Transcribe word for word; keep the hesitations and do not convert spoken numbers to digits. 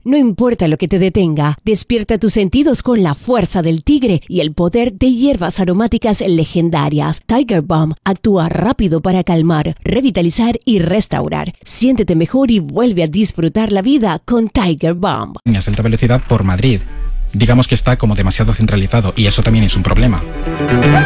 No importa lo que te detenga, despierta tus sentidos con la fuerza del tigre y el poder de hierbas aromáticas legendarias. Tiger Balm actúa rápido para calmar, revitalizar y restaurar. Siéntete mejor y vuelve a disfrutar la vida con Tiger Balm. Líneas de alta velocidad por Madrid. Digamos que está como demasiado centralizado y eso también es un problema.